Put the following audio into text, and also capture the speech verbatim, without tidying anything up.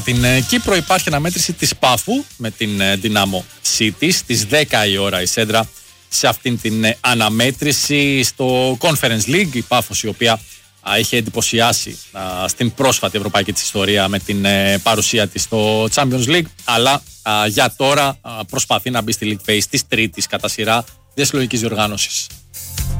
Στην Κύπρο υπάρχει αναμέτρηση της Πάφου με την Δυνάμο City στις δέκα η ώρα η Σέντρα σε αυτήν την αναμέτρηση στο Conference League. Η Πάφος, η οποία α, είχε εντυπωσιάσει α, στην πρόσφατη ευρωπαϊκή της ιστορία με την ε, παρουσία της στο Champions League, αλλά α, για τώρα α, προσπαθεί να μπει στη League Phase της τρίτης κατά σειρά της συλλογικής διοργάνωσης.